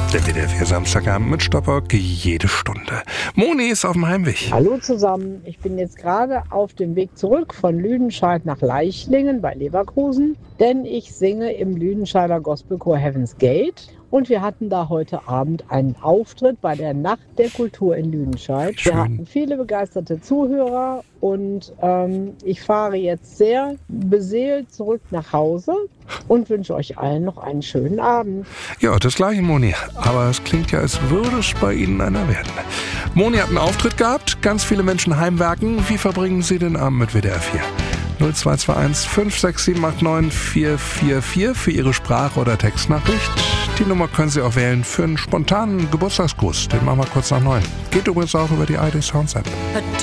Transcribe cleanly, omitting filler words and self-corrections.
Der WDR 4 Samstagabend mit Stoppock jede Stunde. Moni ist auf dem Heimweg. Hallo zusammen, ich bin jetzt gerade auf dem Weg zurück von Lüdenscheid nach Leichlingen bei Leverkusen, denn ich singe im Lüdenscheider Gospelchor Heaven's Gate. Und wir hatten da heute Abend einen Auftritt bei der Nacht der Kultur in Lüdenscheid. Schön. Wir hatten viele begeisterte Zuhörer und ich fahre jetzt sehr beseelt zurück nach Hause und wünsche euch allen noch einen schönen Abend. Ja, das gleiche, Moni. Aber es klingt ja, als würde es bei Ihnen einer werden. Moni hat einen Auftritt gehabt, ganz viele Menschen heimwerken. Wie verbringen Sie den Abend mit WDR 4? 0221 56789 444 für Ihre Sprach- oder Textnachricht. Die Nummer können Sie auch wählen für einen spontanen Geburtstagsgruß. Den machen wir kurz nach 9. Geht übrigens auch über die ID Sounds App.